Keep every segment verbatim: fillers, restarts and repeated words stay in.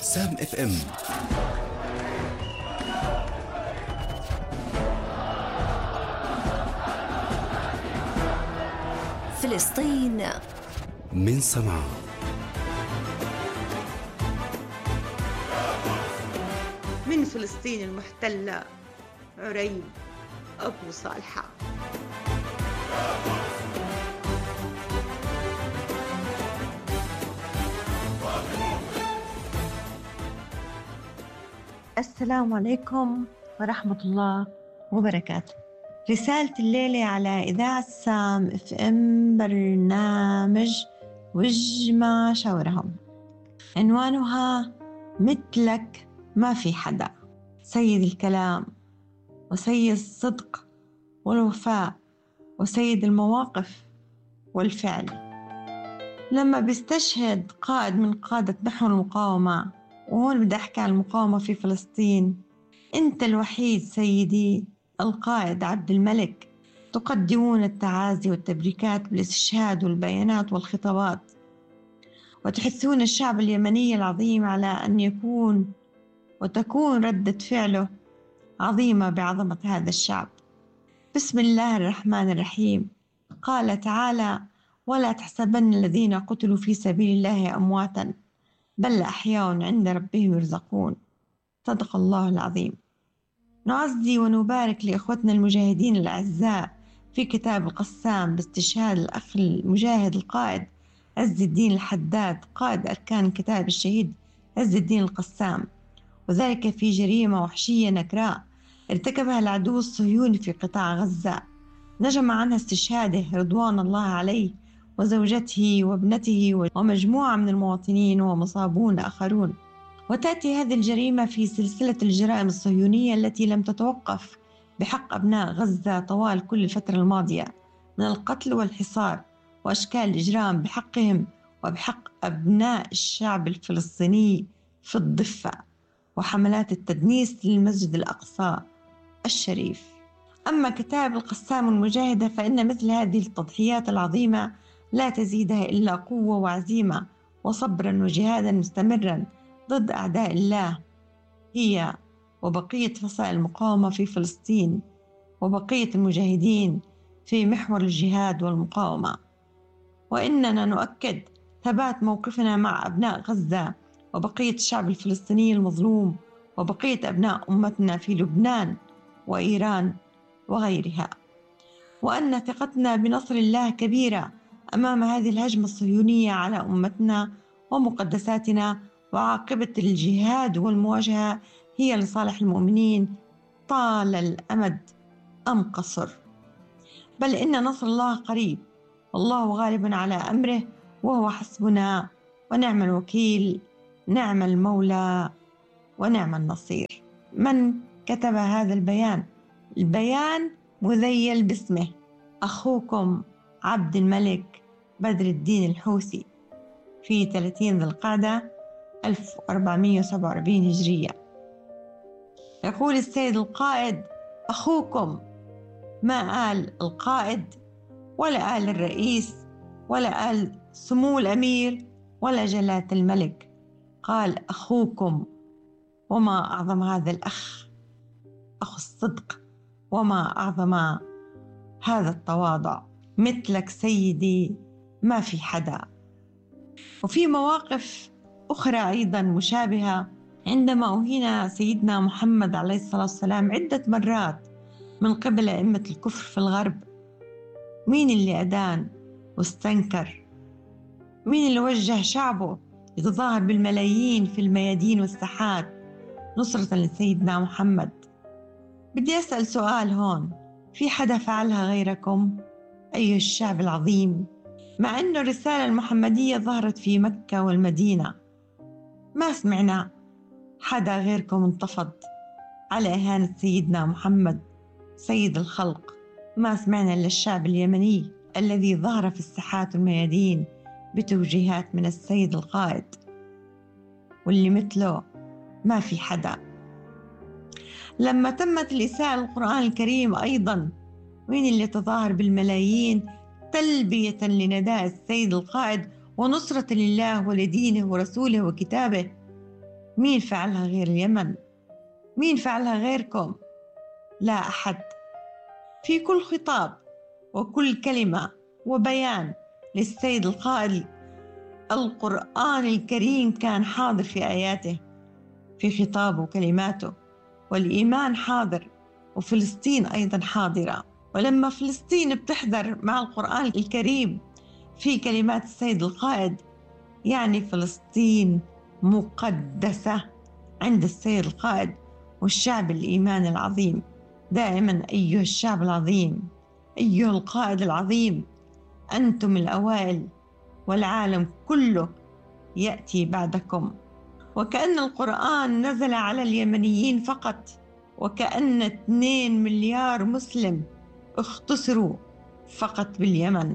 سام اف ام. فلسطين من صنعاء. من فلسطين المحتلة، عريب أبو صالحة. السلام عليكم ورحمة الله وبركاته. رسالة الليلة على إذاعة سام اف ام، برنامج وجمع شاورهم، عنوانها مثلك ما في حدا. سيد الكلام وسيد الصدق والوفاء وسيد المواقف والفعل. لما بيستشهد قائد من قادة نحو المقاومة، وهون بدي أحكي عن المقاومة في فلسطين، أنت الوحيد سيدي القائد عبد الملك تقدمون التعازي والتبريكات بالاستشهاد والبيانات والخطابات، وتحثون الشعب اليمني العظيم على أن يكون وتكون ردة فعله عظيمة بعظمة هذا الشعب. بسم الله الرحمن الرحيم. قال تعالى: ولا تحسبن الذين قتلوا في سبيل الله أمواتا بل أحياء عند ربهم يرزقون. صدق الله العظيم. نعزي ونبارك لإخوتنا المجاهدين الأعزاء في كتاب القسام باستشهاد الأخ المجاهد القائد عز الدين الحداد، قائد أركان كتاب الشهيد عز الدين القسام، وذلك في جريمة وحشية نكراء ارتكبها العدو الصهيوني في قطاع غزة، نجم عنها استشهاده رضوان الله عليه وزوجته وابنته ومجموعة من المواطنين ومصابون آخرون. وتأتي هذه الجريمة في سلسلة الجرائم الصهيونية التي لم تتوقف بحق أبناء غزة طوال كل الفترة الماضية من القتل والحصار وأشكال الإجرام بحقهم وبحق أبناء الشعب الفلسطيني في الضفة، وحملات التدنيس للمسجد الأقصى الشريف. أما كتاب القسام المجاهدة فإن مثل هذه التضحيات العظيمة لا تزيدها إلا قوة وعزيمة وصبرا وجهادا مستمرا ضد أعداء الله، هي وبقية فصائل المقاومة في فلسطين وبقية المجاهدين في محور الجهاد والمقاومة. وإننا نؤكد ثبات موقفنا مع أبناء غزة وبقية الشعب الفلسطيني المظلوم وبقية أبناء أمتنا في لبنان وإيران وغيرها، وأن ثقتنا بنصر الله كبيرة أمام هذه الهجمة الصهيونية على أمتنا ومقدساتنا، وعاقبة الجهاد والمواجهة هي لصالح المؤمنين طال الأمد أم قصر، بل إن نصر الله قريب والله غالب على أمره وهو حسبنا ونعم الوكيل، نعم المولى ونعم النصير. من كتب هذا البيان؟ البيان مذيل باسمه، أخوكم عبد الملك بدر الدين الحوثي، في ثلاثين ذي القعدة ألف وأربعمائة وسبعة وأربعين هجرية. يقول السيد القائد أخوكم، ما قال القائد ولا قال الرئيس ولا قال سمو الأمير ولا جلالة الملك، قال أخوكم. وما أعظم هذا الأخ، أخو الصدق، وما أعظم هذا التواضع. مثلك سيدي ما في حدا. وفي مواقف أخرى أيضا مشابهة، عندما أهين سيدنا محمد عليه الصلاة والسلام عدة مرات من قبل أئمة الكفر في الغرب، مين اللي أدان واستنكر؟ مين اللي وجه شعبه يتظاهر بالملايين في الميادين والساحات نصرة لسيدنا محمد؟ بدي أسأل سؤال هون، في حدا فعلها غيركم أيها الشعب العظيم؟ مع أنه الرسالة المحمدية ظهرت في مكة والمدينة، ما سمعنا حدا غيركم انتفض على إهانة سيدنا محمد سيد الخلق. ما سمعنا إلا الشعب اليمني الذي ظهر في الساحات والميادين بتوجيهات من السيد القائد، واللي مثله ما في حدا. لما تمت الإساءة للقرآن الكريم أيضا، مين اللي تظاهر بالملايين تلبية لنداء السيد القائد ونصرة لله ولدينه ورسوله وكتابه؟ مين فعلها غير اليمن؟ مين فعلها غيركم؟ لا أحد. في كل خطاب وكل كلمة وبيان للسيد القائد، القرآن الكريم كان حاضر في آياته، في خطابه وكلماته، والإيمان حاضر، وفلسطين أيضا حاضرة. ولما فلسطين بتحضر مع القرآن الكريم في كلمات السيد القائد، يعني فلسطين مقدسة عند السيد القائد والشعب الإيمان العظيم. دائما أيها الشعب العظيم، أيها القائد العظيم، أنتم الأوائل والعالم كله يأتي بعدكم. وكأن القرآن نزل على اليمنيين فقط، وكأن اثنين مليار مسلم اختصروا فقط باليمن.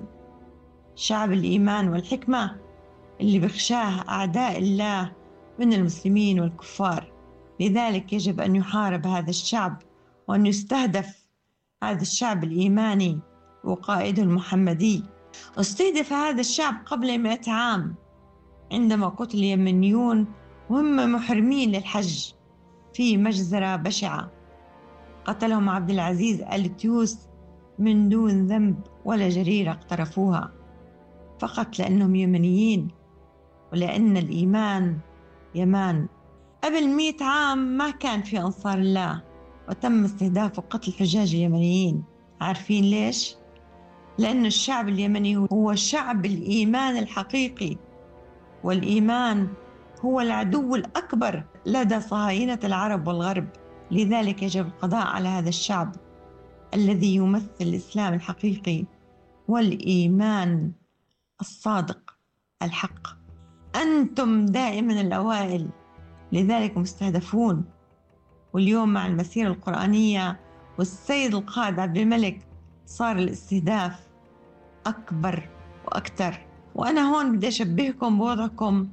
شعب الإيمان والحكمة اللي بخشاه أعداء الله من المسلمين والكفار، لذلك يجب أن يحارب هذا الشعب وأن يستهدف هذا الشعب الإيماني وقائده المحمدي. استهدف هذا الشعب قبل مئة عام عندما قتل اليمنيون وهم محرمين للحج في مجزرة بشعة، قتلهم عبد العزيز آل تيوس من دون ذنب ولا جريرة اقترفوها، فقط لأنهم يمنيين ولأن الإيمان يمان. قبل مئة عام ما كان في أنصار الله، وتم استهداف وقتل الحجاج اليمنيين. عارفين ليش؟ لأن الشعب اليمني هو شعب الإيمان الحقيقي، والإيمان هو العدو الأكبر لدى صهاينة العرب والغرب. لذلك يجب القضاء على هذا الشعب الذي يمثل الإسلام الحقيقي والإيمان الصادق الحق. أنتم دائما الأوائل، لذلك مستهدفون. واليوم مع المسيرة القرآنية والسيد القائد عبد الملك صار الاستهداف أكبر وأكثر. وأنا هون بدي أشبهكم بوضعكم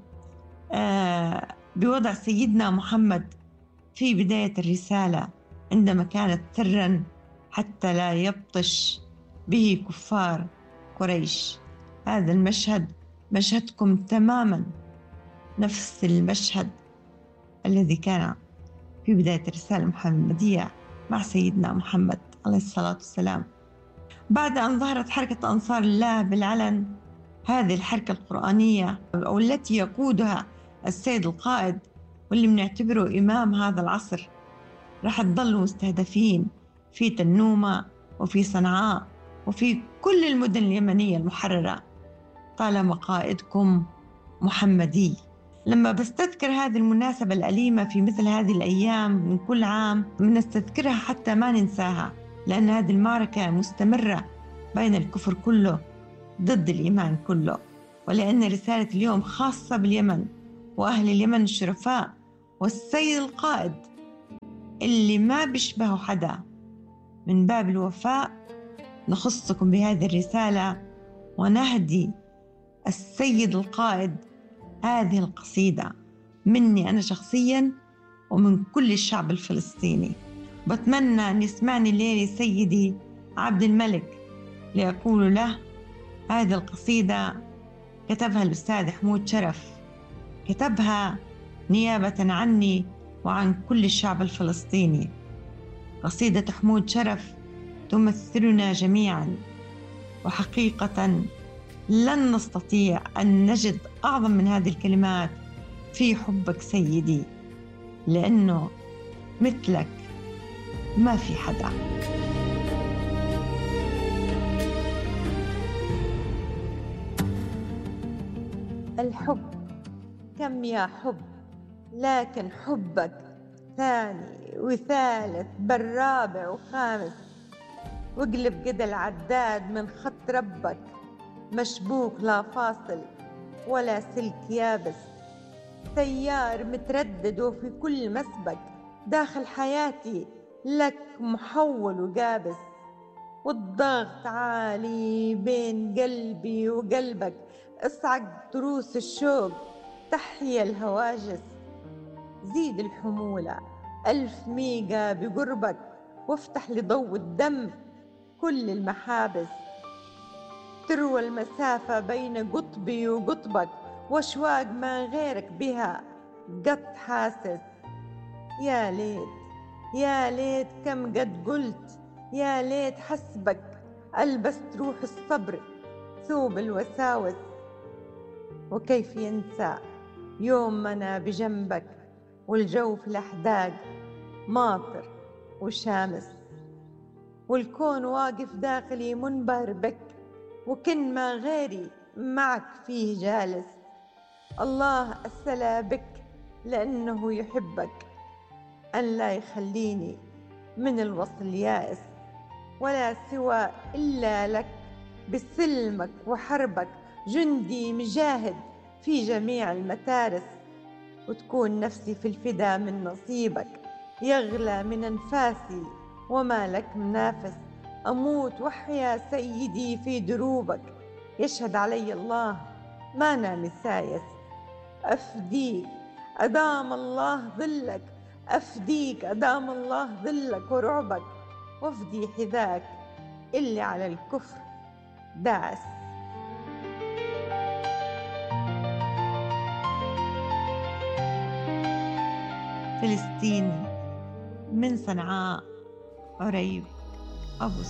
آه بوضع سيدنا محمد في بداية الرسالة، عندما كانت سرا حتى لا يبطش به كفار قريش. هذا المشهد مشهدكم تماما، نفس المشهد الذي كان في بداية الرسالة المحمدية مع سيدنا محمد عليه الصلاة والسلام. بعد أن ظهرت حركة أنصار الله بالعلن، هذه الحركة القرآنية والتي يقودها السيد القائد واللي بنعتبره إمام هذا العصر، رح تضلوا مستهدفين في تنومة وفي صنعاء وفي كل المدن اليمنية المحررة طالما قائدكم محمدي. لما بستذكر هذه المناسبة الأليمة في مثل هذه الأيام من كل عام، بنستذكرها حتى ما ننساها، لأن هذه المعركة مستمرة بين الكفر كله ضد الإيمان كله، ولأن رسالة اليوم خاصة باليمن وأهل اليمن الشرفاء والسيد القائد اللي ما بيشبهه حدا. من باب الوفاء نخصكم بهذه الرسالة ونهدي السيد القائد هذه القصيدة مني أنا شخصياً ومن كل الشعب الفلسطيني. بتمنى أن يسمعني الليلة سيدي عبد الملك لأقول له هذه القصيدة كتبها الأستاذ حمود شرف، كتبها نيابة عني وعن كل الشعب الفلسطيني. قصيدة حمود شرف تمثلنا جميعاً، وحقيقة لن نستطيع أن نجد أعظم من هذه الكلمات في حبك سيدي، لأنه مثلك ما في حدا. الحب كم يا حب، لكن حبك ثاني وثالث بل رابع وخامس، واقلب قد العداد من خط ربك، مشبوك لا فاصل ولا سلك يابس، تيار متردد وفي كل مسبك، داخل حياتي لك محول وقابس، والضغط عالي بين قلبي وقلبك، اصعق دروس الشوق تحيا الهواجس، زيد الحمولة ألف ميجا بقربك، وافتح لضوء الدم كل المحابس، تروى المسافة بين قطبي وقطبك، واشواق ما غيرك بها قط حاسس. يا ليت يا ليت كم قد قلت، يا ليت حسبك ألبست روح الصبر ثوب الوساوس. وكيف ينسى يوم ما أنا بجنبك والجو في الأحداق ماطر وشامس، والكون واقف داخلي منبهر بك، وكن ما غيري معك فيه جالس. الله أسأل بك لأنه يحبك أن لا يخليني من الوصل يائس، ولا سوى إلا لك بسلمك وحربك جندي مجاهد في جميع المتارس. وتكون نفسي في الفدا من نصيبك يغلى من أنفاسي وما لك منافس. أموت وحيا سيدي في دروبك، يشهد علي الله ما أنا مسايس. أفديك أدام الله ظلك، أفديك أدام الله ظلك ورعبك، وافدي حذاك اللي على الكفر داس. فلسطين من صنعاء، عريب أبو